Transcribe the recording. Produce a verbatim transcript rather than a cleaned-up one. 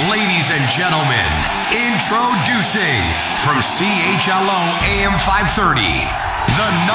Ladies and gentlemen, introducing from C H L O A M five thirty, the